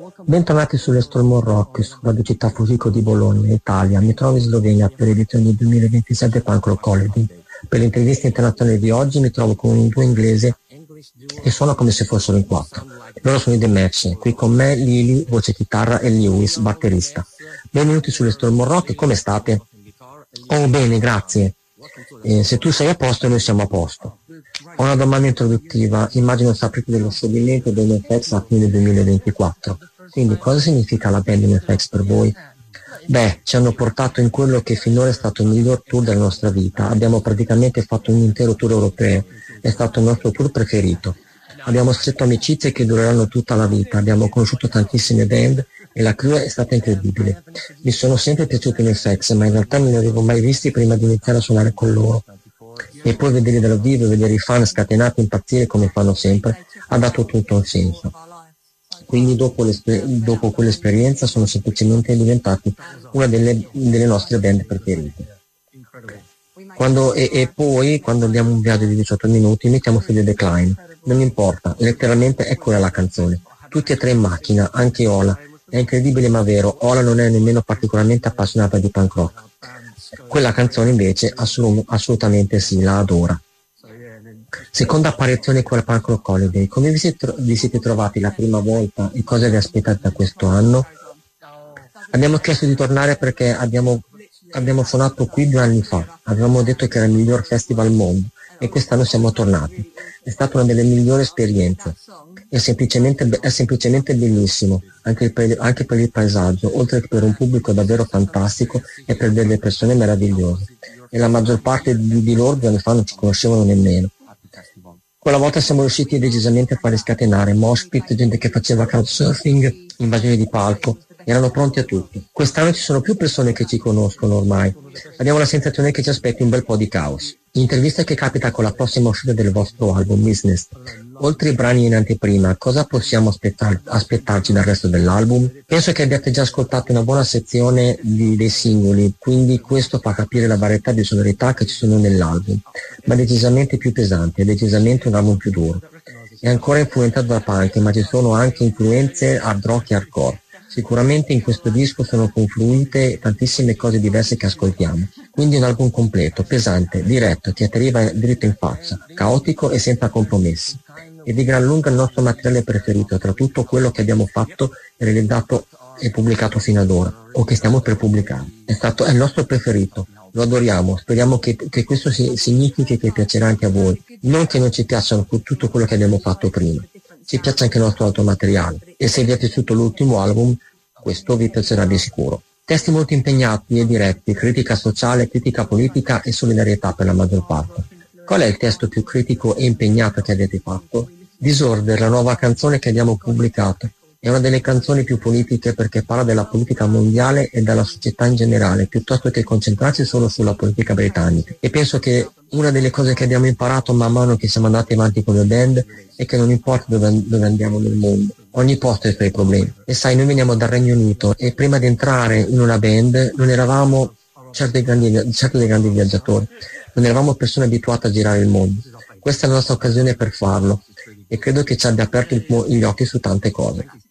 Bentornati sull'Estormon Rock, su Radio Città Fusico di Bologna, Italia. Mi trovo in Slovenia per l'edizione del 2027 Punk Rock Holiday. Per l'intervista internazionale di oggi mi trovo con un duo inglese che suona come se fossero in quattro. Loro sono i The Match, qui con me Lily, voce chitarra, e Lewis, batterista. Benvenuti sull'Estormon Rock, come state? Oh, bene, grazie. Se tu sei a posto, noi siamo a posto. Ho una domanda introduttiva. Immagino saprete dello scioglimento dei NoFX a fine 2024. Quindi cosa significa la band NoFX per voi? Beh, ci hanno portato in quello che finora è stato il miglior tour della nostra vita. Abbiamo praticamente fatto un intero tour europeo. È stato il nostro tour preferito. Abbiamo stretto amicizie che dureranno tutta la vita. Abbiamo conosciuto tantissime band e la crew è stata incredibile. Mi sono sempre piaciuti i NoFX, ma in realtà non li avevo mai visti prima di iniziare a suonare con loro. E poi vederli dal vivo, vedere i fan scatenati impazzire come fanno sempre, ha dato tutto un senso. Quindi dopo quell'esperienza sono semplicemente diventati una delle nostre band preferite. Poi quando abbiamo un viaggio di 18 minuti mettiamo Fede Decline, non importa, letteralmente è quella la canzone. Tutti e tre in macchina, anche Ola. È incredibile ma vero, Ola non è nemmeno particolarmente appassionata di punk rock. Quella canzone invece assolutamente sì, la adora. Seconda apparizione con la Punk Rock Holiday, come vi siete trovati la prima volta e cosa vi aspettate da questo anno? Abbiamo chiesto di tornare perché abbiamo suonato qui 2 anni fa, avevamo detto che era il miglior festival al mondo e quest'anno siamo tornati. È stata una delle migliori esperienze, è semplicemente bellissimo, anche per il paesaggio, oltre che per un pubblico davvero fantastico e per delle persone meravigliose. E la maggior parte di loro 2 anni fa non ci conoscevano nemmeno. Quella volta siamo riusciti decisamente a fare scatenare mosh pit, gente che faceva crowdsurfing, invasioni di palco, erano pronti a tutto. Quest'anno ci sono più persone che ci conoscono ormai, abbiamo la sensazione che ci aspetti un bel po' di caos. Intervista che capita con la prossima uscita del vostro album Business. Oltre ai brani in anteprima, cosa possiamo aspettarci dal resto dell'album? Penso che abbiate già ascoltato una buona sezione dei singoli, quindi questo fa capire la varietà di sonorità che ci sono nell'album, ma decisamente più pesante, decisamente un album più duro. È ancora influenzato da punk, ma ci sono anche influenze hard rock e hardcore. Sicuramente in questo disco sono confluite tantissime cose diverse che ascoltiamo, quindi un album completo, pesante, diretto, che ti arriva dritto in faccia, caotico e senza compromessi. E di gran lunga il nostro materiale preferito tra tutto quello che abbiamo fatto e realizzato e pubblicato fino ad ora, o che stiamo per pubblicare. È il nostro preferito, lo adoriamo, speriamo che questo significhi che piacerà anche a voi, non che non ci piacciono tutto quello che abbiamo fatto prima. Ci piace anche il nostro altro materiale e se vi è piaciuto l'ultimo album, questo vi piacerà di sicuro. Testi molto impegnati e diretti, critica sociale, critica politica e solidarietà per la maggior parte. Qual è il testo più critico e impegnato che avete fatto? Disorder, la nuova canzone che abbiamo pubblicato. È una delle canzoni più politiche perché parla della politica mondiale e della società in generale, piuttosto che concentrarsi solo sulla politica britannica. E penso che una delle cose che abbiamo imparato man mano che siamo andati avanti con le band è che non importa dove andiamo nel mondo, ogni posto ha i suoi problemi. E sai, noi veniamo dal Regno Unito e prima di entrare in una band non eravamo certo dei grandi viaggiatori, non eravamo persone abituate a girare il mondo. Questa è la nostra occasione per farlo e credo che ci abbia aperto gli occhi su tante cose.